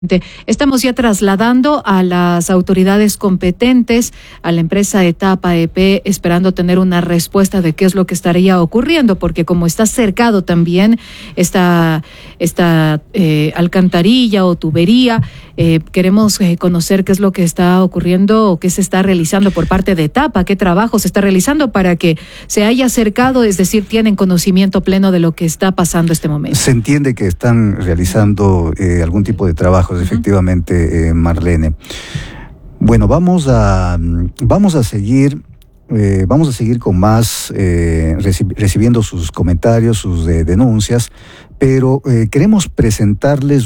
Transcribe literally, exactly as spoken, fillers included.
Estamos ya trasladando a las autoridades competentes, a la empresa Etapa E P, esperando tener una respuesta de qué es lo que estaría ocurriendo, porque como está cercado también esta, esta eh, alcantarilla o tubería, eh, queremos eh, conocer qué es lo que está ocurriendo o qué se está realizando por parte de Etapa, qué trabajo se está realizando para que se haya acercado, es decir, tienen conocimiento pleno de lo que está pasando este momento. Se entiende que están realizando eh, algún tipo de trabajo. Efectivamente, eh, Marlene. Bueno, vamos a vamos a seguir eh, vamos a seguir con más eh, reci- recibiendo sus comentarios, sus de, denuncias, pero eh, queremos presentarles